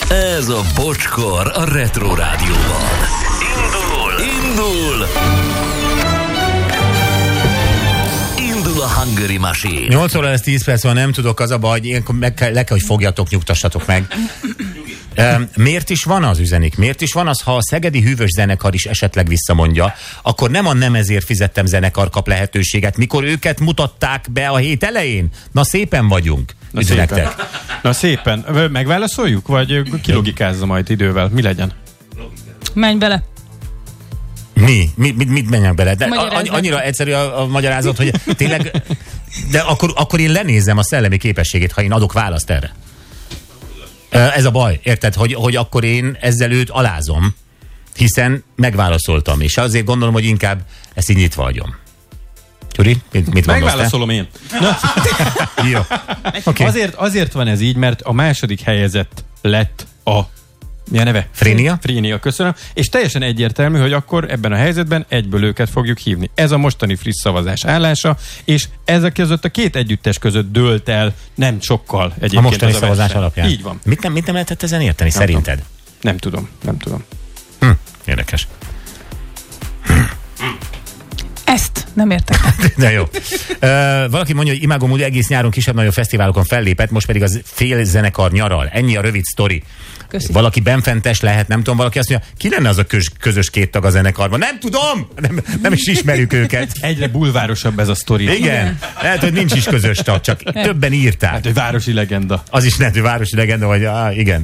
Ez a Bocskor a Retro Rádióban. Indul! Indul a Hungary Machine. 8 óra lesz 10 perc van, nem tudok, az a baj, ilyenkor le kell, hogy fogjatok, nyugtassatok meg. Miért is van az, üzenik? Miért is van az, ha a szegedi hűvös zenekar is esetleg visszamondja, akkor nem a nem ezért fizettem zenekar kap lehetőséget, mikor őket mutatták be a hét elején? Na szépen vagyunk. Na szépen. Megválaszoljuk, vagy kilogikázza majd idővel? Mi legyen? Menj bele. Mit menjek bele? De annyira egyszerű a magyarázat, hogy tényleg... De akkor én lenézem a szellemi képességét, ha én adok választ erre. Ez a baj, érted? Hogy akkor én ezzel őt alázom, hiszen megválaszoltam, és azért gondolom, hogy inkább ezt így nyitva hagyom. Gyuri, mit megválaszolom én. Jó. Okay. Azért van ez így, mert a második helyezett lett a... Mi a neve? Frénia, köszönöm. És teljesen egyértelmű, hogy akkor ebben a helyzetben egyből őket fogjuk hívni. Ez a mostani friss szavazás állása, és ezek között a két együttes között dőlt el nem sokkal egyébként. A mostani szavazás alapján. Így van. Mit nem lehetett ezen érteni, szerinted? Nem tudom. Érdekes. Ezt nem értek. De jó. Valaki mondja, hogy Imágom úgy egész nyáron kisebb-nagyobb fesztiválokon fellépett, most pedig az fél zenekar nyaral. Ennyi a rövid sztori. Köszi. Valaki benfentes lehet, nem tudom, valaki azt mondja, ki lenne az a közös két tag a zenekarban? Nem tudom! Nem is ismerjük őket. Egyre bulvárosabb ez a sztori. Igen. Lehet, hogy nincs is közös tag, csak többen írták. Hát, hogy városi legenda. Az is lehet, hogy városi legenda, vagy igen.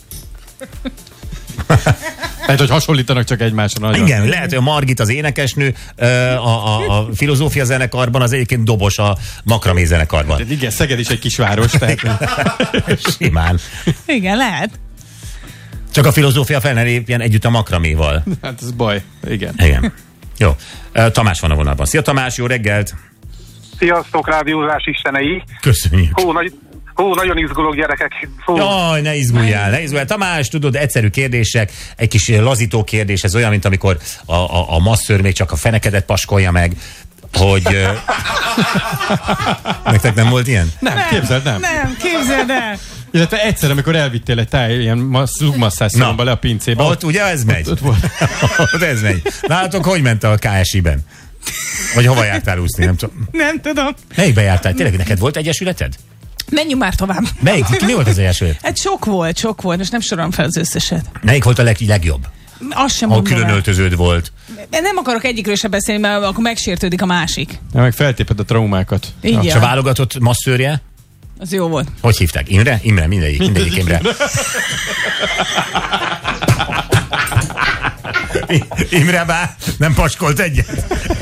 Lehet, hogy hasonlítanak csak egymásra nagyon. Igen, lehet, hogy a Margit az énekesnő, a filozófia zenekarban, az egyébként dobos a makramé zenekarban. Igen, Szeged is egy kisváros. Tehát... Simán. Igen, lehet. Csak a filozófia fel ne lépjen együtt a makraméval. Hát ez baj. Igen. Jó. Tamás van a vonalban. Szia Tamás, jó reggelt! Sziasztok, rádiózás istenei! Köszönjük! Nagyon izgulok, gyerekek. Jaj, ne izguljál. Tamás, tudod, egyszerű kérdések, egy kis lazító kérdés, ez olyan, mint amikor a masszőr még csak a fenekedet paskolja meg, hogy... Nektek nem volt ilyen? Nem, képzeld el. Illetve egyszer, amikor elvittél egy ilyen zugmasszás szalomba le a pincébe. Ott ugye ez megy? Ott ez megy. Látok, hogy ment a KSI-ben? Vagy hova jártál úszni? Nem tudom. Melyikbe jártál? Tényleg neked volt egyesületed? Menjünk már tovább. Mi volt az egyesület? Hát sok volt, és nem sorolom fel az összeset. Melyik volt a legjobb? Azt sem mondom. Külön öltöződ volt. Nem akarok egyikről sem beszélni, mert akkor megsértődik a másik. Ja, meg feltéped a traumákat. És a válogatott masszőrje? Az jó volt. Hogy hívták? Imre? Imre, mindegyik Imre. Imre bár nem paskolt egyet.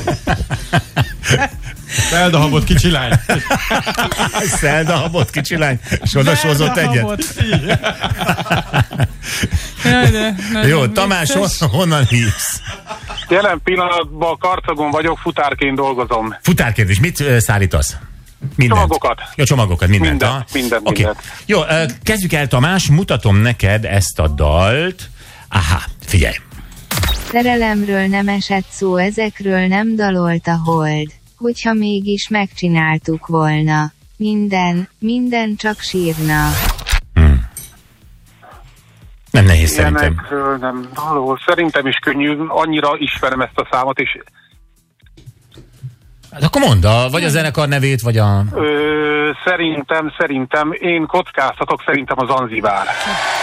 Szeldahabott kicsi lány. Szeldahabott kicsi lány. És oda sózott egyet. Jó, Tamás, honnan hívsz? Jelen pillanatban Karcagon vagyok, futárként dolgozom. Futárként, és mit szállítasz? Mindent. Csomagokat. Ja, csomagokat, mindent. Mindent. Jó, kezdjük el, Tamás, mutatom neked ezt a dalt. Aha, figyelj. Szerelemről nem esett szó, ezekről nem dalolt a hold. Hogyha mégis megcsináltuk volna. Minden csak sírna. Nem nehéz szerintem. Ilyenekről nem dalol. Szerintem is könnyű, annyira ismerem ezt a számot, és... Hát akkor mondd, vagy a zenekar nevét, vagy a... Szerintem, én kockáztatok, szerintem a Zanzibár.